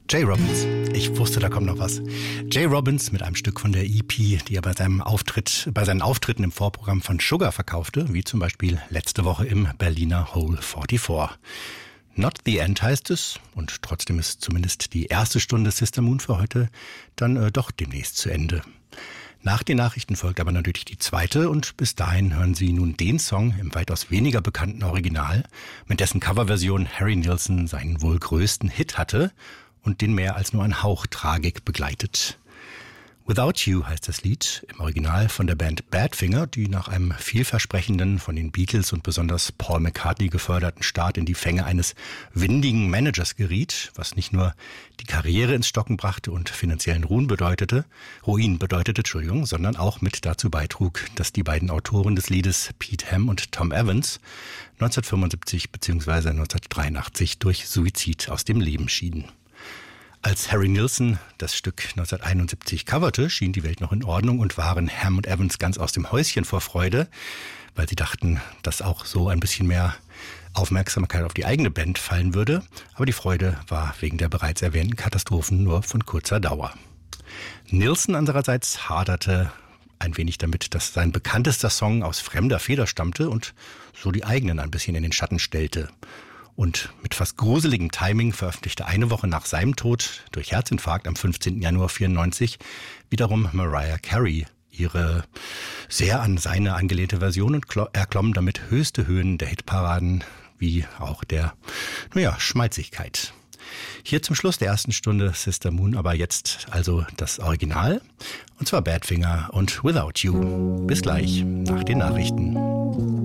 Jay Robbins. Ich wusste, da kommt noch was. Jay Robbins mit einem Stück von der EP, die er bei seinen Auftritten im Vorprogramm von Sugar verkaufte, wie zum Beispiel letzte Woche im Berliner Hole 44. Not the End heißt es, und trotzdem ist zumindest die erste Stunde Sister Moon für heute dann doch demnächst zu Ende. Nach den Nachrichten folgt aber natürlich die zweite, und bis dahin hören Sie nun den Song im weitaus weniger bekannten Original, mit dessen Coverversion Harry Nilsson seinen wohl größten Hit hatte und den mehr als nur ein Hauch Tragik begleitet. Without You heißt das Lied, im Original von der Band Badfinger, die nach einem vielversprechenden, von den Beatles und besonders Paul McCartney geförderten Start in die Fänge eines windigen Managers geriet, was nicht nur die Karriere ins Stocken brachte und finanziellen Ruin bedeutete, sondern auch mit dazu beitrug, dass die beiden Autoren des Liedes, Pete Ham und Tom Evans, 1975 bzw. 1983 durch Suizid aus dem Leben schieden. Als Harry Nilsson das Stück 1971 coverte, schien die Welt noch in Ordnung und waren Ham und Evans ganz aus dem Häuschen vor Freude, weil sie dachten, dass auch so ein bisschen mehr Aufmerksamkeit auf die eigene Band fallen würde. Aber die Freude war wegen der bereits erwähnten Katastrophen nur von kurzer Dauer. Nilsson andererseits haderte ein wenig damit, dass sein bekanntester Song aus fremder Feder stammte und so die eigenen ein bisschen in den Schatten stellte. Und mit fast gruseligem Timing veröffentlichte eine Woche nach seinem Tod durch Herzinfarkt am 15. Januar 1994 wiederum Mariah Carey ihre sehr an seine angelehnte Version und erklomm damit höchste Höhen der Hitparaden wie auch der, Schmalzigkeit. Hier zum Schluss der ersten Stunde Sister Moon, aber jetzt also das Original, und zwar Badfinger und Without You. Bis gleich nach den Nachrichten.